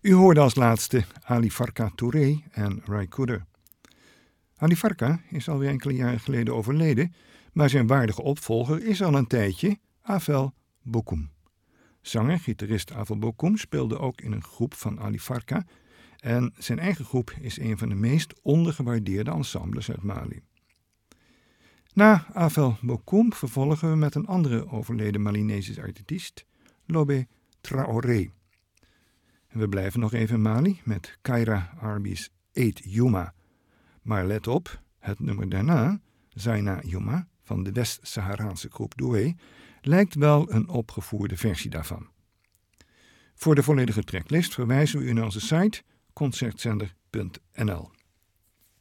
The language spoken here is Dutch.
U hoorde als laatste Ali Farka Touré en Ry Cooder. Ali Farka is alweer enkele jaren geleden overleden, maar zijn waardige opvolger is al een tijdje Afel Bokoum. Zanger, gitarist Afel Bokoum speelde ook in een groep van Ali Farka en zijn eigen groep is een van de meest ondergewaardeerde ensembles uit Mali. Na Afel Bokoum vervolgen we met een andere overleden Malinesische artiest, Lobé Traoré. En we blijven nog even in Mali met Kaira Arbi's Eid Yuma. Maar let op, het nummer daarna, Zaina Yuma, van de West-Saharaanse groep Doué, lijkt wel een opgevoerde versie daarvan. Voor de volledige tracklist verwijzen we u naar onze site concertzender.nl.